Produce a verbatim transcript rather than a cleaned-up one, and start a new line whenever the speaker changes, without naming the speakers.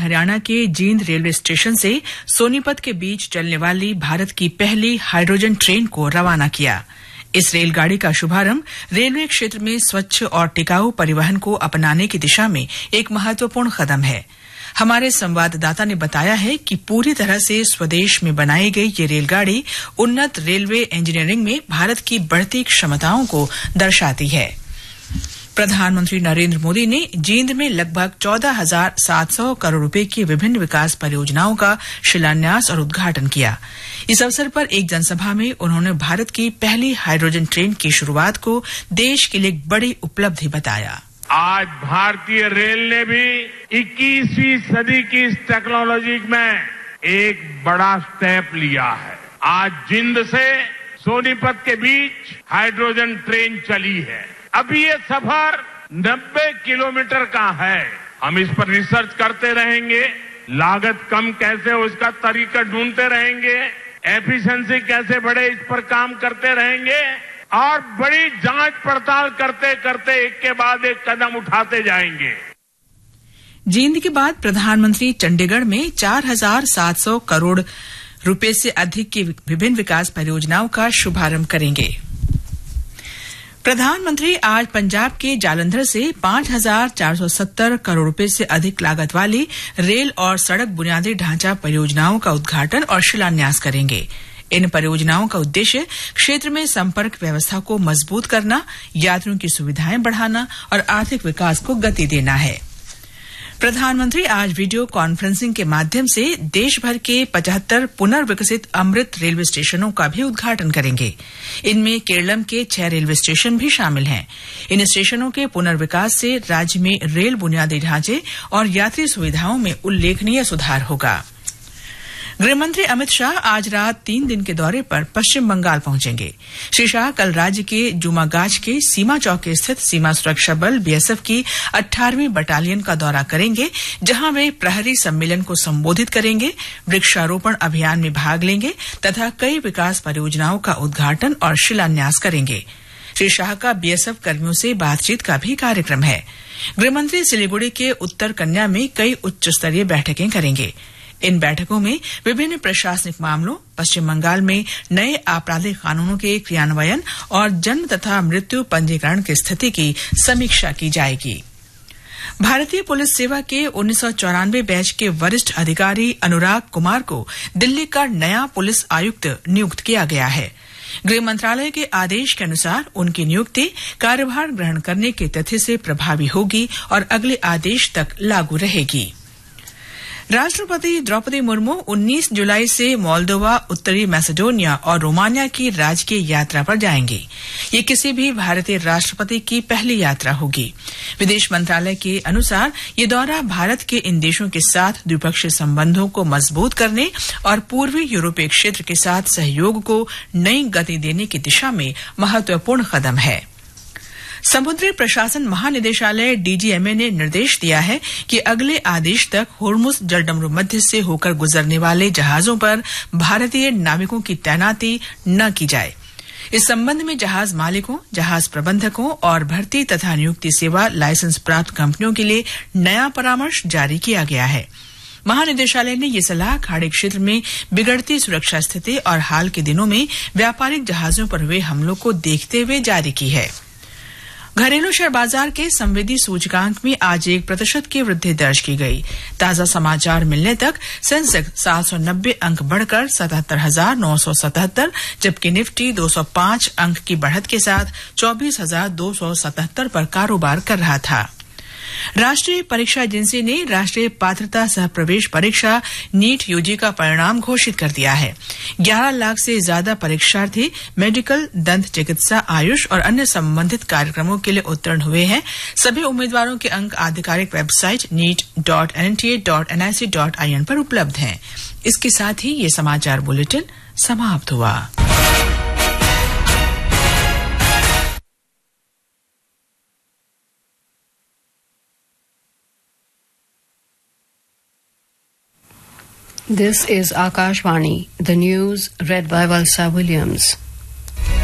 हरियाणा के Jind railway station से सोनीपत के बीच चलने वाली भारत की पहली हाइड्रोजन ट्रेन को रवाना किया। इस रेलगाड़ी का शुभारंभ रेलवे क्षेत्र में स्वच्छ और टिकाऊ परिवहन को अपनाने की दिशा में एक महत्वपूर्ण कदम है। हमारे संवाददाता ने बताया है कि पूरी तरह से स्वदेश में बनाई गई ये रेलगाड़ी उन्नत रेलवे इंजीनियरिंग में भारत की बढ़ती क्षमताओं को दर्शाती है। प्रधानमंत्री नरेंद्र मोदी ने जींद में लगभग चौदह हजार सात सौ करोड़ रुपए की विभिन्न विकास परियोजनाओं का शिलान्यास और उद्घाटन किया। इस अवसर पर एक जनसभा में उन्होंने भारत की पहली हाइड्रोजन ट्रेन की शुरुआत को देश के लिए एक बड़ी उपलब्धि बताया।
आज भारतीय रेल ने भी इक्कीसवीं सदी की इस टेक्नोलॉजी में एक बड़ा स्टेप लिया है। आज जिंद से सोनीपत के बीच हाइड्रोजन ट्रेन चली है। अभी ये सफर नब्बे किलोमीटर का है। हम इस पर रिसर्च करते रहेंगे, लागत कम कैसे हो इसका तरीका ढूंढते रहेंगे, एफिशिएंसी कैसे बढ़े इस पर काम करते रहेंगे और बड़ी जांच पड़ताल करते करते एक के बाद एक कदम उठाते जाएंगे।
जींद के बाद प्रधानमंत्री चंडीगढ़ में चार हजार सात सौ करोड़ रुपए से अधिक की विभिन्न विकास परियोजनाओं का शुभारंभ करेंगे। प्रधानमंत्री आज पंजाब के जालंधर से पांच हजार चार सौ सत्तर करोड़ रुपए से अधिक लागत वाली रेल और सड़क बुनियादी ढांचा परियोजनाओं का उद्घाटन और शिलान्यास करेंगे। इन परियोजनाओं का उद्देश्य क्षेत्र में संपर्क व्यवस्था को मजबूत करना, यात्रियों की सुविधाएं बढ़ाना और आर्थिक विकास को गति देना है। प्रधानमंत्री आज वीडियो कॉन्फ्रेंसिंग के माध्यम से देश भर के पचहत्तर पुनर्विकसित अमृत रेलवे स्टेशनों का भी उद्घाटन करेंगे। इनमें केरलम के छह रेलवे स्टेशन भी शामिल हैं। इन स्टेशनों के पुनर्विकास से राज्य में रेल बुनियादी ढांचे और यात्री सुविधाओं में उल्लेखनीय सुधार होगा। गृहमंत्री अमित शाह आज रात तीन दिन के दौरे पर पश्चिम बंगाल पहुंचेंगे। श्री शाह कल राज्य के जुमागाछ के सीमा चौकी स्थित सीमा सुरक्षा बल बीएसएफ की अठारहवीं बटालियन का दौरा करेंगे, जहां वे प्रहरी सम्मेलन को संबोधित करेंगे, वृक्षारोपण अभियान में भाग लेंगे तथा कई विकास परियोजनाओं का उद्घाटन और शिलान्यास करेंगे। श्री शाह का बीएसएफ कर्मियों से बातचीत का भी कार्यक्रम है। गृहमंत्री सिलीगुड़ी के उत्तर कन्या में कई उच्च स्तरीय बैठकें करेंगे। इन बैठकों में विभिन्न प्रशासनिक मामलों, पश्चिम बंगाल में नए आपराधिक कानूनों के क्रियान्वयन और जन्म तथा मृत्यु पंजीकरण की स्थिति की समीक्षा की जाएगी। भारतीय पुलिस सेवा के उन्नीस सौ चौरानवे बैच के वरिष्ठ अधिकारी अनुराग कुमार को दिल्ली का नया पुलिस आयुक्त नियुक्त किया गया है। गृह मंत्रालय के आदेश के अनुसार उनकी नियुक्ति कार्यभार ग्रहण करने की तिथि से प्रभावी होगी और अगले आदेश तक लागू रहेगी। राष्ट्रपति द्रौपदी मुर्मू उन्नीस जुलाई से मोल्दोवा, उत्तरी मैसेडोनिया और रोमानिया की राजकीय यात्रा पर जाएंगे। ये किसी भी भारतीय राष्ट्रपति की पहली यात्रा होगी। विदेश मंत्रालय के अनुसार ये दौरा भारत के इन देशों के साथ द्विपक्षीय संबंधों को मजबूत करने और पूर्वी यूरोपीय क्षेत्र के साथ सहयोग को नई गति देने की दिशा में महत्वपूर्ण कदम है। समुद्री प्रशासन महानिदेशालय डीजीएमए ने निर्देश दिया है कि अगले आदेश तक होर्मुज जलडमरू मध्य से होकर गुजरने वाले जहाजों पर भारतीय नाविकों की तैनाती न की जाए। इस संबंध में जहाज मालिकों, जहाज प्रबंधकों और भर्ती तथा नियुक्ति सेवा लाइसेंस प्राप्त कंपनियों के लिए नया परामर्श जारी किया गया है। महानिदेशालय ने ये सलाह खाड़ी क्षेत्र में बिगड़ती सुरक्षा स्थिति और हाल के दिनों में व्यापारिक जहाजों पर हुए हमलों को देखते हुए जारी की है। घरेलू शेयर बाजार के संवेदी सूचकांक में आज एक प्रतिशत की वृद्धि दर्ज की गई। ताजा समाचार मिलने तक सेंसेक्स सात सौ नब्बे अंक बढ़कर सतहत्तर हजार नौ सौ सतहत्तर, जबकि निफ्टी दो सौ पांच अंक की बढ़त के साथ चौबीस हजार दो सौ सतहत्तर पर कारोबार कर रहा था। राष्ट्रीय परीक्षा एजेंसी ने राष्ट्रीय पात्रता सह प्रवेश परीक्षा नीट यूजी का परिणाम घोषित कर दिया है। ग्यारह लाख से ज्यादा परीक्षार्थी मेडिकल, दंत चिकित्सा, आयुष और अन्य संबंधित कार्यक्रमों के लिए उत्तीर्ण हुए हैं। सभी उम्मीदवारों के अंक आधिकारिक website NEET dot N T A dot N I C dot I N पर उपलब्ध हैं। इसके साथ ही ये समाचार बुलेटिन समाप्त हुआ।
This is Akashvani, the news read by Valsa Williams.